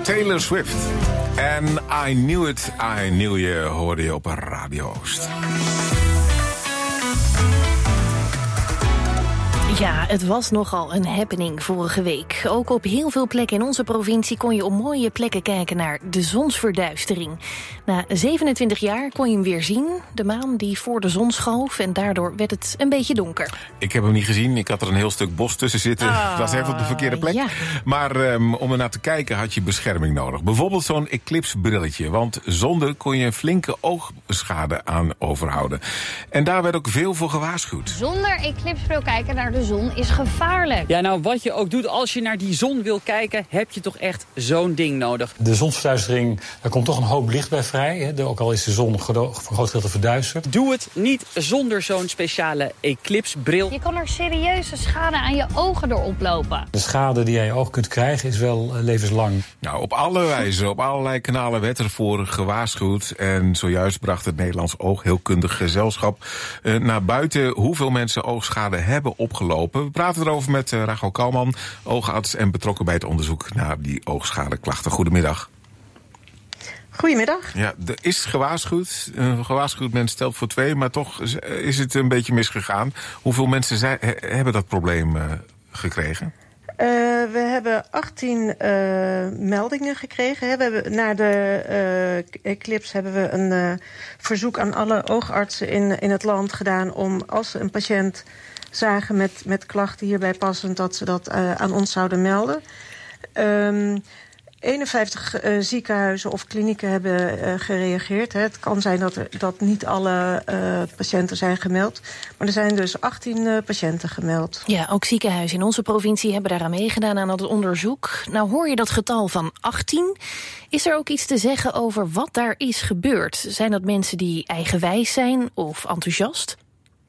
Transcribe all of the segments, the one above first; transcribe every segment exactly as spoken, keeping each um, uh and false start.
Taylor Swift. En I Knew It, I Knew You hoorde je op Radio Oost. Ja, het was nogal een happening vorige week. Ook op heel veel plekken in onze provincie kon je op mooie plekken kijken naar de zonsverduistering. Na zevenentwintig jaar kon je hem weer zien, de maan die voor de zon schoof, en daardoor werd het een beetje donker. Ik heb hem niet gezien, ik had er een heel stuk bos tussen zitten. Ah, dat was even op de verkeerde plek. Ja. Maar um, om er naar te kijken had je bescherming nodig. Bijvoorbeeld zo'n eclipsebrilletje, want zonder kon je een flinke oogschade aan overhouden. En daar werd ook veel voor gewaarschuwd. Zonder eclipsebril kijken naar de zon is gevaarlijk. Ja, nou, wat je ook doet, als je naar die zon wil kijken, heb je toch echt zo'n ding nodig. De zonsverduistering, daar komt toch een hoop licht bij vrij. Hè? Ook al is de zon voor een groot gedeelte verduisterd. Doe het niet zonder zo'n speciale eclipsebril. Je kan er serieuze schade aan je ogen door oplopen. De schade die aan je oog kunt krijgen is wel levenslang. Nou, op alle wijzen, op allerlei kanalen werd ervoor gewaarschuwd. En zojuist bracht het Nederlands Oogheelkundig Gezelschap uh, naar buiten hoeveel mensen oogschade hebben opgelopen. We praten erover met uh, Rachel Kalman, oogarts en betrokken bij het onderzoek naar die oogschadeklachten. Goedemiddag. Goedemiddag. Ja, er is gewaarschuwd. Een gewaarschuwd mens stelt voor twee, maar toch is het een beetje misgegaan. Hoeveel mensen zijn, he, hebben dat probleem uh, gekregen? Uh, we hebben achttien uh, meldingen gekregen. Hè. We hebben, na de uh, eclipse hebben we een uh, verzoek aan alle oogartsen in, in het land gedaan om, als ze een patiënt zagen met, met klachten hierbij passend, dat ze dat uh, aan ons zouden melden. Um, eenenvijftig uh, ziekenhuizen of klinieken hebben uh, gereageerd. Hè. Het kan zijn dat, er, dat niet alle uh, patiënten zijn gemeld. Maar er zijn dus achttien uh, patiënten gemeld. Ja, ook ziekenhuizen in onze provincie hebben daaraan meegedaan aan het onderzoek. Nou hoor je dat getal van achttien. Is er ook iets te zeggen over wat daar is gebeurd? Zijn dat mensen die eigenwijs zijn of enthousiast?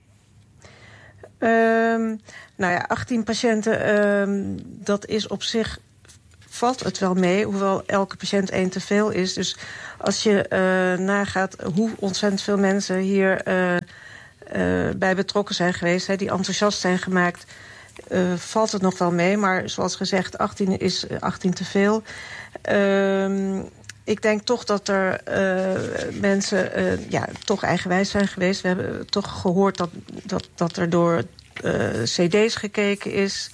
Um, nou ja, achttien patiënten, um, dat is op zich, valt het wel mee, hoewel elke patiënt één te veel is. Dus als je uh, nagaat hoe ontzettend veel mensen hier uh, uh, bij betrokken zijn geweest, hè, die enthousiast zijn gemaakt, uh, valt het nog wel mee. Maar zoals gezegd, achttien is achttien te veel. Um, Ik denk toch dat er uh, mensen uh, ja, toch eigenwijs zijn geweest. We hebben toch gehoord dat, dat, dat er door uh, cd's gekeken is.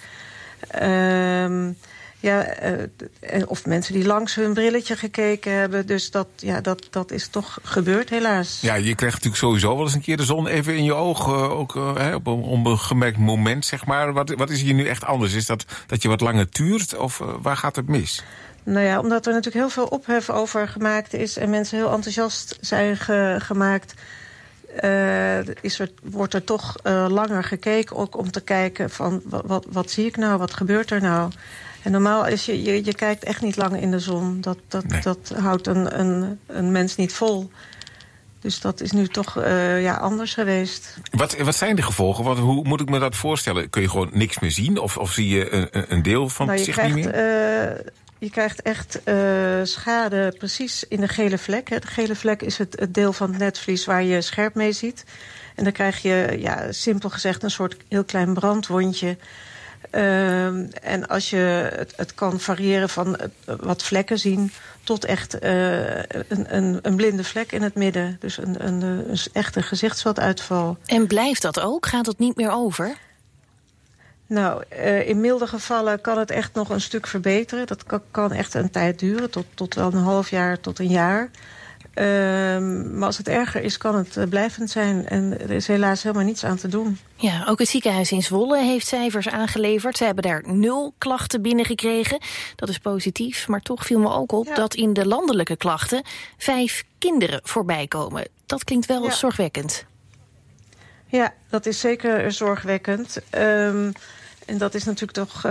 Um, ja, uh, of mensen die langs hun brilletje gekeken hebben. Dus dat, ja, dat, dat is toch gebeurd, helaas. Ja, je krijgt natuurlijk sowieso wel eens een keer de zon even in je oog. Uh, ook uh, hè, op een onbegemerkt moment, zeg maar. Wat, wat is hier nu echt anders? Is dat dat je wat langer tuurt of uh, waar gaat het mis? Nou ja, omdat er natuurlijk heel veel ophef over gemaakt is en mensen heel enthousiast zijn ge- gemaakt, uh, is er, wordt er toch uh, langer gekeken, ook om te kijken van wat, wat, wat zie ik nou, wat gebeurt er nou? En normaal is je, je, je kijkt echt niet lang in de zon. Dat, dat, nee. dat houdt een, een, een mens niet vol. Dus dat is nu toch uh, ja, anders geweest. Wat, wat zijn de gevolgen? Wat, hoe moet ik me dat voorstellen? Kun je gewoon niks meer zien? Of, of zie je een, een deel van nou, het zicht niet meer? Uh, Je krijgt echt uh, schade precies in de gele vlek. Hè. De gele vlek is het, het deel van het netvlies waar je scherp mee ziet. En dan krijg je, ja, simpel gezegd, een soort heel klein brandwondje. Uh, en als je, het, het kan variëren van uh, wat vlekken zien tot echt uh, een, een, een blinde vlek in het midden. Dus een, een, een echte gezichtsvelduitval. En blijft dat ook? Gaat het niet meer over? Nou, uh, in milde gevallen kan het echt nog een stuk verbeteren. Dat kan, kan echt een tijd duren, tot, tot wel een half jaar tot een jaar. Uh, maar als het erger is, kan het uh, blijvend zijn. En er is helaas helemaal niets aan te doen. Ja, ook het ziekenhuis in Zwolle heeft cijfers aangeleverd. Ze hebben daar nul klachten binnengekregen. Dat is positief, maar toch viel me ook op ja. dat in de landelijke klachten vijf kinderen voorbij komen. Dat klinkt wel ja. zorgwekkend. Ja, dat is zeker zorgwekkend. Um, en dat is natuurlijk toch uh,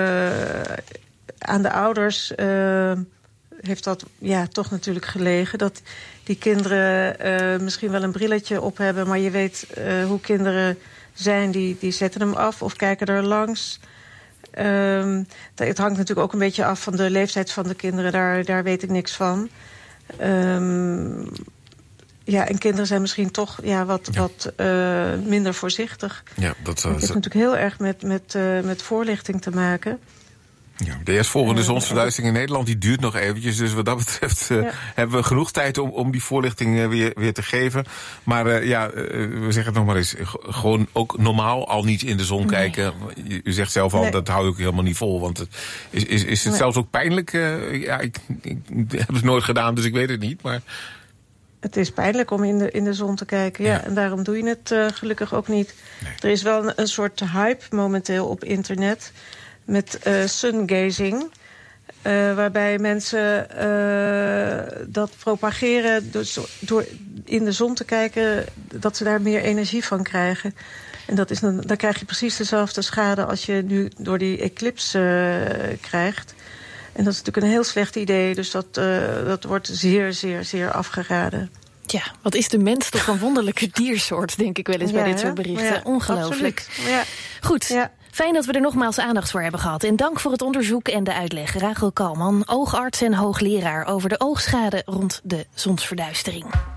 aan de ouders uh, heeft dat ja, toch natuurlijk gelegen. Dat die kinderen uh, misschien wel een brilletje op hebben, maar je weet uh, hoe kinderen zijn, die, die zetten hem af of kijken er langs. Um, het hangt natuurlijk ook een beetje af van de leeftijd van de kinderen, daar, daar weet ik niks van. Um, Ja, en kinderen zijn misschien toch ja, wat, ja. wat uh, minder voorzichtig. Ja, dat, uh, het heeft natuurlijk heel erg met, met, uh, met voorlichting te maken. Ja, de eerstvolgende uh, zonsverduistering in Nederland die duurt nog eventjes. Dus wat dat betreft uh, ja. hebben we genoeg tijd om, om die voorlichting uh, weer, weer te geven. Maar uh, ja, uh, we zeggen het nog maar eens. Gewoon ook normaal al niet in de zon nee. kijken. U, u zegt zelf al, nee. dat hou ik helemaal niet vol. Want het, is, is, is het nee. zelfs ook pijnlijk? Uh, ja, ik, ik, ik heb het nooit gedaan, dus ik weet het niet. Maar... Het is pijnlijk om in de, in de zon te kijken, ja. ja. En daarom doe je het uh, gelukkig ook niet. Nee. Er is wel een, een soort hype momenteel op internet met uh, sungazing. Uh, waarbij mensen uh, dat propageren dus door in de zon te kijken, dat ze daar meer energie van krijgen. En dat is dan, dan krijg je precies dezelfde schade als je nu door die eclipse uh, krijgt. En dat is natuurlijk een heel slecht idee. Dus dat, uh, dat wordt zeer, zeer, zeer afgeraden. Ja, wat is de mens toch een wonderlijke diersoort, denk ik wel eens ja, bij dit soort berichten. Ja, ongelooflijk. Ja. Goed, ja. Fijn dat we er nogmaals aandacht voor hebben gehad. En dank voor het onderzoek en de uitleg. Rachel Kalman, oogarts en hoogleraar over de oogschade rond de zonsverduistering.